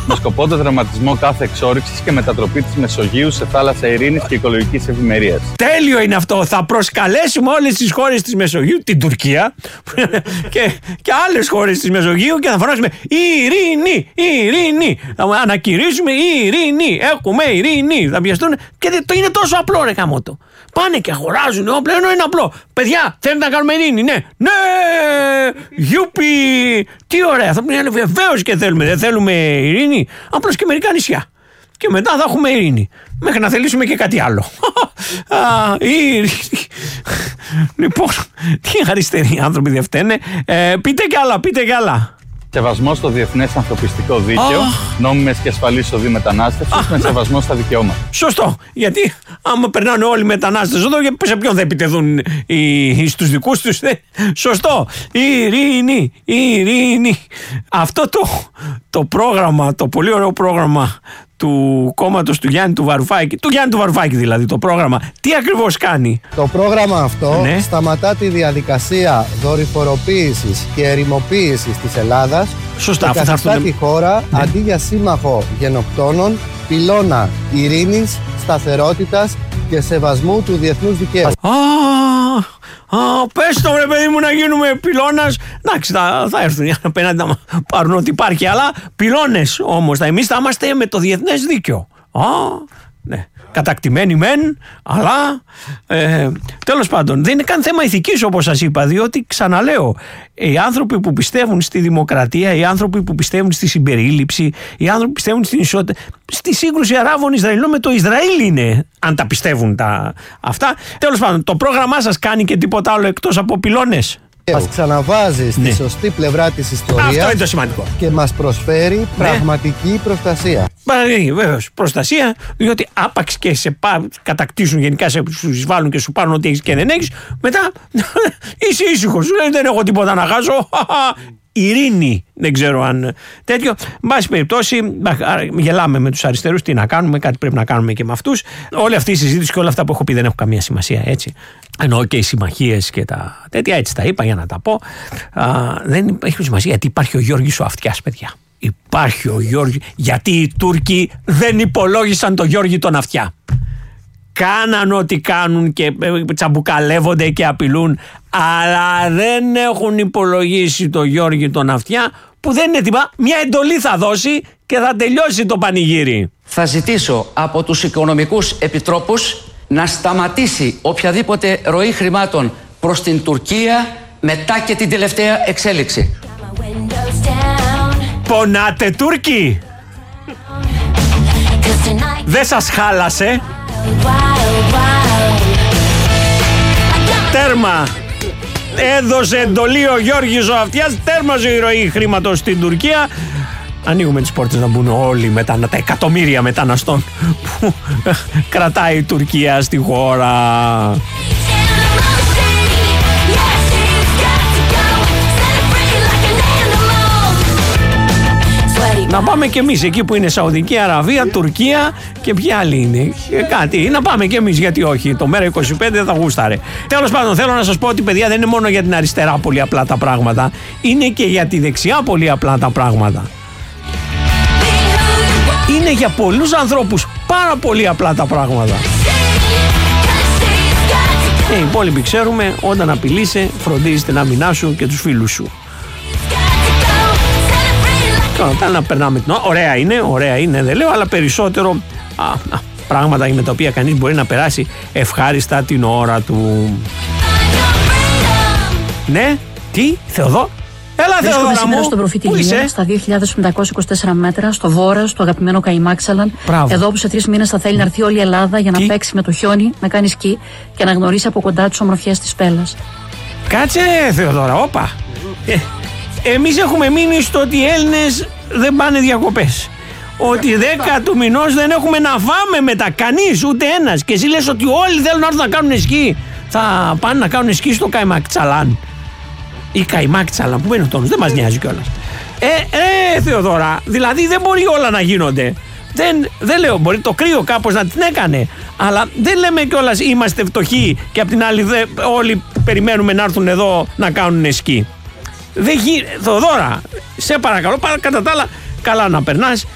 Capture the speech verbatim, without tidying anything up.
με σκοπό το δραματισμό κάθε εξόρυξης και μετατροπή της Μεσογείου σε θάλασσα ειρήνης και οικολογικής ευημερίας. Τέλειο είναι αυτό. Θα προσκαλέσουμε όλες τις χώρες της Μεσογείου, την Τουρκία και, και άλλες χώρες της Μεσογείου και θα φωνάξουμε ειρήνη, ειρήνη. Θα ανακηρύσουμε ειρήνη. Έχουμε ειρήνη. Θα πιαστούν και το είναι τόσο απλό, ρε καμότο. Πάνε και αγοράζουν όπλα, ενώ είναι απλό. Παιδιά, θέλετε να κάνουμε ειρήνη, ναι. Ναι, γιούπι. Τι ωραία, θα πούμε βεβαίως και θέλουμε. Δεν θέλουμε ειρήνη, απλώς και μερικά νησιά. Και μετά θα έχουμε ειρήνη. Μέχρι να θελήσουμε και κάτι άλλο. Α, ειρήνη. Λοιπόν, τι αριστεροί άνθρωποι δεν φταίνε. Ε, πείτε κι άλλα, πείτε κι άλλα. Σεβασμό στο διεθνές ανθρωπιστικό δίκαιο, oh. νόμιμες και ασφαλείς οδοί μετανάστευσης oh. με σεβασμό στα δικαιώματα. Σωστό. Γιατί άμα περνάνε όλοι οι μετανάστες εδώ, σε ποιον θα επιτεθούν οι, στους δικούς τους. Δε. Σωστό. Ειρήνη, ειρήνη. Αυτό το, το πρόγραμμα, το πολύ ωραίο πρόγραμμα του κόμματος του Γιάννη του Βαρουφάκη, του Γιάννη του Βαρουφάκη δηλαδή το πρόγραμμα, τι ακριβώς κάνει? Το πρόγραμμα αυτό ναι. σταματά τη διαδικασία δορυφοροποίησης και ερημοποίησης της Ελλάδας. Σωστά, και καθιστά τη χώρα ναι. αντί για σύμμαχο γενοκτώνων, πυλώνα ειρήνης, σταθερότητας και σεβασμού του διεθνούς δικαίου. Α, α, πες το ρε παιδί μου να γίνουμε πυλώνας. Εντάξει, θα, θα έρθουν απέναντι να πάρουν ό,τι υπάρχει, αλλά πυλώνες όμως. Εμείς θα είμαστε με το διεθνές δίκαιο. Α, ναι. Κατακτημένοι μεν, αλλά ε, τέλος πάντων δεν είναι καν θέμα ηθικής όπως σας είπα, διότι ξαναλέω, οι άνθρωποι που πιστεύουν στη δημοκρατία, οι άνθρωποι που πιστεύουν στη συμπερίληψη, οι άνθρωποι που πιστεύουν στην ισότητα, στη σύγκρουση Αράβων Ισραηλών με το Ισραήλ είναι, αν τα πιστεύουν τα, αυτά. Τέλος πάντων, το πρόγραμμά σας κάνει και τίποτα άλλο εκτός από πυλώνες? Μας ξαναβάζει στη ναι. σωστή πλευρά της ιστορίας. Αυτό είναι το σημαντικό. Και μας προσφέρει ναι. πραγματική προστασία. Βέβαιως, προστασία, διότι άπαξ και σε πά, κατακτήσουν γενικά, σε σου εισβάλλουν και σου πάρουν ό,τι έχεις και δεν έχεις, μετά είσαι ήσυχος, σου λέει δεν έχω τίποτα να χάσω. Ειρήνη, δεν ξέρω αν τέτοιο. Εν πάση περιπτώσει, γελάμε με τους αριστερούς, τι να κάνουμε, κάτι πρέπει να κάνουμε και με αυτούς. Όλη αυτή η συζήτηση και όλα αυτά που έχω πει δεν έχουν καμία σημασία, έτσι. Εννοώ και οι συμμαχίες και τα τέτοια, έτσι τα είπα για να τα πω. Α, δεν έχει σημασία γιατί υπάρχει ο Γιώργης ο Αυτιάς, παιδιά. Υπάρχει ο Γιώργης, γιατί οι Τούρκοι δεν υπολόγισαν τον Γιώργη τον Αυτιά. Κάναν ό,τι κάνουν και τσαμπουκαλεύονται και απειλούν, αλλά δεν έχουν υπολογίσει τον Γιώργη τον Αυτιά, που δεν είναι τίποτα. Μια εντολή θα δώσει και θα τελειώσει το πανηγύρι. Θα ζητήσω από τους οικονομικούς επιτρόπους να σταματήσει οποιαδήποτε ροή χρημάτων προς την Τουρκία μετά και την τελευταία εξέλιξη. Πονάτε Τούρκοι! Δεν σας χάλασε? Τέρμα! Έδωσε εντολή ο Γιώργης ο Αυτιάς, τέρμαζε η ροή χρήματος στην Τουρκία. Ανοίγουμε τις πόρτες να μπουν όλοι μετανα... τα εκατομμύρια μεταναστών που κρατάει η Τουρκία στη χώρα. Να πάμε κι εμείς εκεί που είναι Σαουδική Αραβία, Τουρκία και ποιοι άλλοι είναι. Κάτι. Να πάμε κι εμείς, γιατί όχι. Το Μέρα είκοσι πέντε θα γούσταρε. Τέλος πάντων, θέλω να σας πω ότι, παιδιά, δεν είναι μόνο για την αριστερά πολύ απλά τα πράγματα. Είναι και για τη δεξιά πολύ απλά τα πράγματα. Είναι για πολλούς ανθρώπους πάρα πολύ απλά τα πράγματα. Ε, οι υπόλοιποι ξέρουμε, όταν απειλείσαι, φροντίζεις την άμυνά σου και τους φίλους σου. Όταν να περνάμε την ώρα, ωραία είναι, ωραία είναι, δεν λέω, αλλά περισσότερο α, α, πράγματα με τα οποία κανείς μπορεί να περάσει ευχάριστα την ώρα του. Ναι, τι, Θεοδό, έλα Θεοδόρα σήμερα μου, στον Προφητηλία, στα δύο χιλιάδες πεντακόσια είκοσι τέσσερα μέτρα, στο Βόρειο, στο αγαπημένο Καϊμάξαλαν. Εδώ που σε τρεις μήνες θα θέλει να έρθει όλη η Ελλάδα για να τι? παίξει με το χιόνι, να κάνει σκι και να γνωρίσει από κοντά τις ομορφιές της Πέλλας. Κάτσε Θεοδόρα, όπα. Ε, εμείς έχουμε μείνει στο ότι οι Έλληνες δεν πάνε διακοπές. Ότι δέκα του μηνός δεν έχουμε να φάμε μετά, κανείς, ούτε ένας. Και εσύ λες ότι όλοι θέλουν να έρθουν να κάνουν σκι. Θα πάνε να κάνουν σκι στο Καϊμάξαλαν. Ή Καϊμάξαλαν, που είναι ο τόνος, δεν μας νοιάζει κιόλας. Ε, ε, Θεοδόρα, δηλαδή δεν μπορεί όλα να γίνονται. Δεν, δεν λέω, μπορεί το κρύο κάπως να την έκανε. Αλλά δεν λέμε κιόλας είμαστε φτωχοί και απ' την άλλη δε, όλοι περιμένουμε να έρθουν εδώ να κάνουν σκι. Δεν γίνει, Θεοδόρα, σε παρακαλώ, πάρα κατά τα άλλα, καλά να περνάς